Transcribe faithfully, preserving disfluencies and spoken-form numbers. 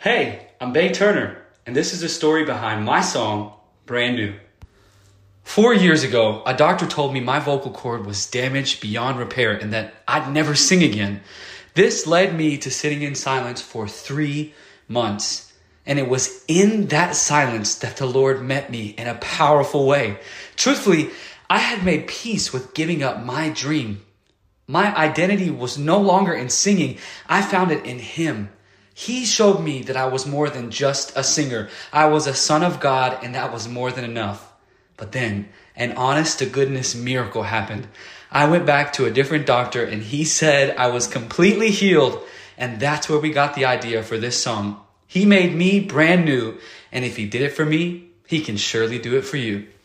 Hey, I'm Bay Turner, and this is the story behind my song, Brand New. Four years ago, a doctor told me my vocal cord was damaged beyond repair and that I'd never sing again. This led me to sitting in silence for three months. And it was in that silence that the Lord met me in a powerful way. Truthfully, I had made peace with giving up my dream. My identity was no longer in singing. I found it in Him. He showed me that I was more than just a singer. I was a son of God, and that was more than enough. But then an honest to goodness miracle happened. I went back to a different doctor, and he said I was completely healed. And that's where we got the idea for this song. He made me brand new. And if He did it for me, He can surely do it for you.